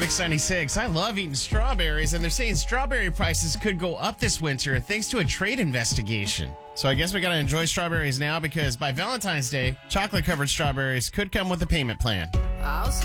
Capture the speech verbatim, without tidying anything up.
Mix ninety-six. I love eating strawberries, and they're saying strawberry prices could go up this winter thanks to a trade investigation. So I guess we gotta enjoy strawberries now because by Valentine's Day, chocolate-covered strawberries could come with a payment plan. I'll